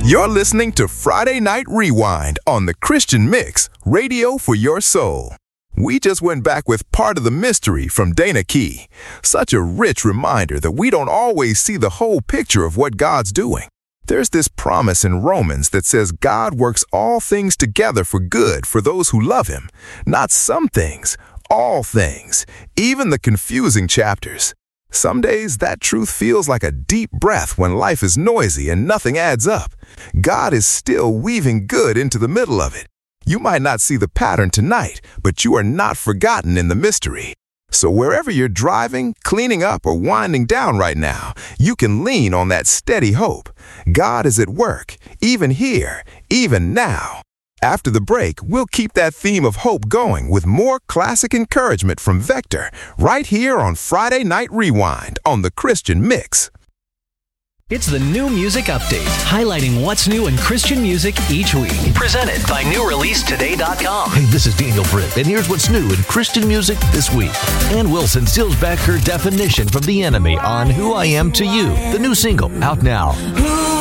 You're listening to Friday Night Rewind on the Christian Mix, radio for your soul. We just went back with Part of the Mystery from Dana Key. Such a rich reminder that we don't always see the whole picture of what God's doing. There's this promise in Romans that says God works all things together for good for those who love Him. Not some things, all things, even the confusing chapters. Some days that truth feels like a deep breath when life is noisy and nothing adds up. God is still weaving good into the middle of it. You might not see the pattern tonight, but you are not forgotten in the mystery. So wherever you're driving, cleaning up, or winding down right now, you can lean on that steady hope. God is at work, even here, even now. After the break, we'll keep that theme of hope going with more classic encouragement from Vector right here on Friday Night Rewind on the Christian Mix. It's the New Music Update, highlighting what's new in Christian music each week. Presented by NewReleaseToday.com. Hey, this is Daniel Britt, and here's what's new in Christian music this week. Ann Wilson seals back her definition from The Enemy on Who I Am to You, the new single, out now.